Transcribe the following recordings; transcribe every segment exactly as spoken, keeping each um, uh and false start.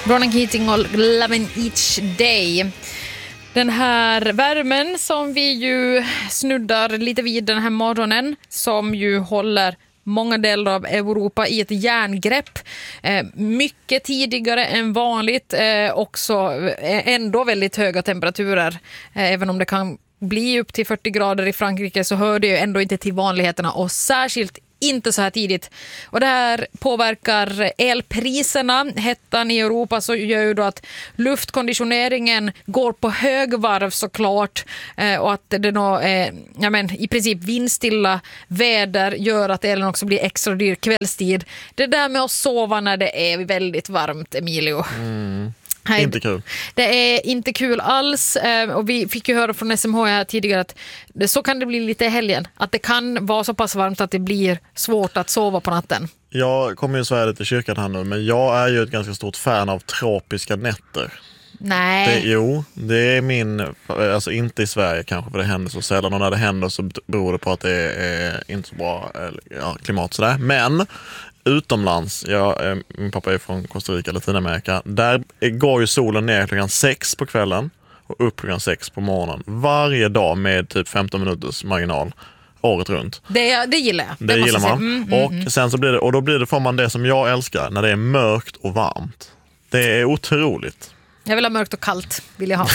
Ronan Keating och Lovin' Each Day. Den här värmen som vi ju snuddar lite vid den här morgonen, som ju håller många delar av Europa i ett järngrepp. Eh, mycket tidigare än vanligt. Eh, också eh, ändå väldigt höga temperaturer. Eh, även om det kan bli upp till fyrtio grader i Frankrike, så hör det ju ändå inte till vanligheterna, och särskilt inte så här tidigt. Och det här påverkar elpriserna. Hettan i Europa så gör ju då att luftkonditioneringen går på högvarv såklart, eh, och att det då, eh, ja men, i princip vindstilla väder gör att elen också blir extra dyr kvällstid. Det där med att sova när det är väldigt varmt, Emilio. Mm. Nej, inte kul. Det är inte kul alls, och vi fick ju höra från S M H här tidigare att det, så kan det bli lite i helgen, att det kan vara så pass varmt att det blir svårt att sova på natten. Jag kommer ju svära till kyrkan här nu, men jag är ju ett ganska stort fan av tropiska nätter. Nej. Det, jo, det är min, alltså inte i Sverige kanske, för det händer så sällan, och när det händer så beror det på att det är inte så bra ja, klimat sådär. Men utomlands, jag, min pappa är från Costa Rica, Latinamerika, där går ju solen ner klockan sex på kvällen och upp klockan sex på morgonen. Varje dag med typ femton minuters marginal året runt. Det, det gillar jag. Det, det gillar man. Mm, mm, och mm. sen så blir det, och då blir det, får man det som jag älskar, när det är mörkt och varmt. Det är otroligt. Jag vill ha mörkt och kallt, vill jag ha.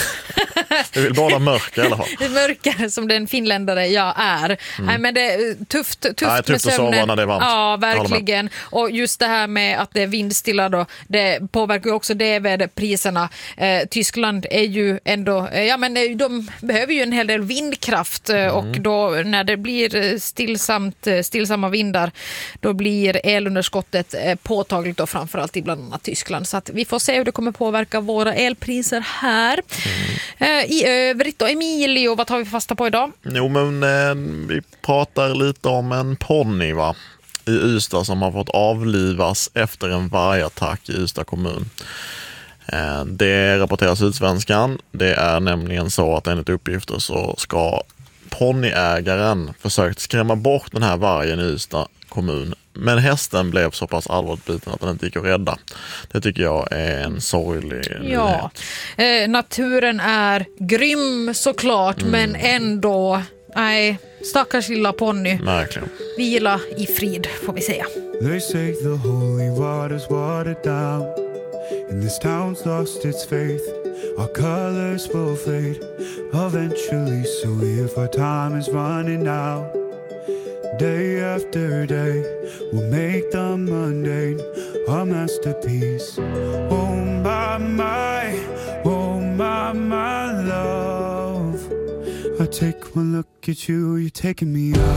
Jag vill bara mörka i alla fall. Det är mörkare som den finländare jag är. Mm. Nej, men det är tufft, tufft, Nej, tufft med att sömnen. sova när det är varmt. Ja, verkligen. Och just det här med att det är vindstilla då, det påverkar också det med priserna. Eh, Tyskland är ju ändå, eh, ja men de behöver ju en hel del vindkraft, mm. och då när det blir stillsamt, stillsamma vindar, då blir elunderskottet eh, påtagligt då, framförallt i bland annat Tyskland. Så att vi får se hur det kommer påverka våra elpriser här. Mm. Eh, I övrigt då, Emilio, vad tar vi fasta på idag? Jo, men eh, vi pratar lite om en ponny, va? I Ystad, som har fått avlivas efter en vargattack i Ystad kommun. Eh, det rapporteras Sydsvenskan. Det är nämligen så att enligt uppgifter så ska ponnyägaren försökt skrämma bort den här vargen i Ystad kommun. Men hästen blev så pass allvarligt biten att den inte gick att rädda. Det tycker jag är en sorglig Ja, eh, naturen är grym såklart, mm. men ändå, nej, stackars lilla ponny. Verkligen. Vila i frid, får vi säga. They say the holy water's watered down, and this town's lost its faith. Our colors will fade eventually, so if our time is running out, day after day, we'll make the mundane a masterpiece. Oh my, my, oh my, my love. I take one look at you, you're taking me out.